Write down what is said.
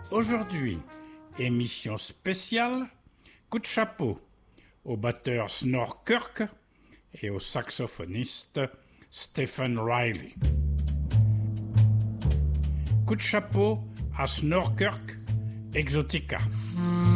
Aujourd'hui, émission spéciale, coup de chapeau au batteur Snorre Kirk et au saxophoniste Stephen Riley. Coup de chapeau à Snorre Kirk, Exotica.